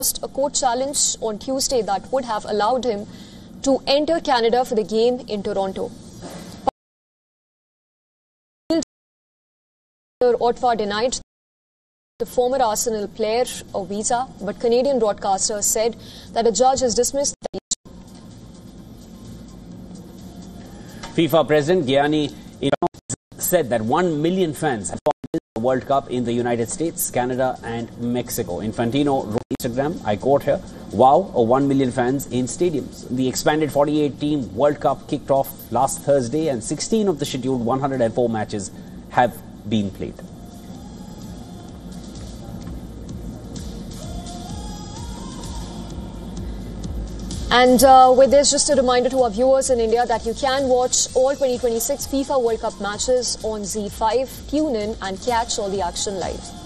A court challenge on Tuesday that would have allowed him to enter Canada for the game in Toronto. Ottawa denied the former Arsenal player a visa, but Canadian broadcaster said that a judge has dismissed the FIFA President Gianni said that 1 million fans have followed the World Cup in the United States, Canada and Mexico. Infantino wrote on Instagram, I quote here, "Wow, 1 million fans in stadiums." The expanded 48-team World Cup kicked off last Thursday and 16 of the scheduled 104 matches have been played. And with this, just a reminder to our viewers in India that you can watch all 2026 FIFA World Cup matches on ZEE5. Tune in and catch all the action live.